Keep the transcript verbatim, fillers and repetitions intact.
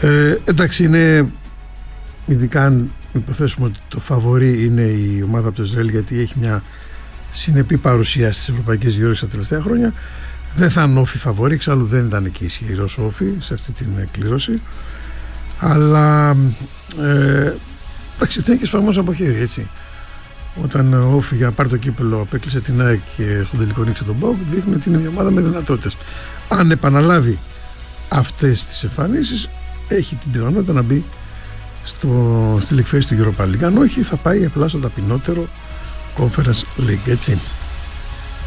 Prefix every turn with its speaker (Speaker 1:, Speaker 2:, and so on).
Speaker 1: Ε, εντάξει, είναι, ειδικά αν υποθέσουμε ότι το φαβορί είναι η ομάδα από το Ισραήλ, γιατί έχει μια συνεπή παρουσία στις ευρωπαϊκές διοργανώσεις τα τελευταία χρόνια, δεν θα είναι όφι φαβορί, εξάλλου δεν ήταν και ισχυρός όφι σε αυτή την κλήρωση, αλλά ε, εντάξει, θα είναι και σφαγμός από χέρι, έτσι. Όταν ο όφι για να πάρει το κύπελο απέκλεισε την ΑΕΚ και στον τελικό νίξε τον ΠΑΟΚ, δείχνει ότι είναι μια ομάδα με δυνατότητες. Αν επαναλάβει αυτές τις εμφανίσεις, έχει την πιθανότητα να μπει στο, στη League Phase του Europa League. Αν όχι, θα πάει απλά στο ταπεινότερο Conference League, έτσι.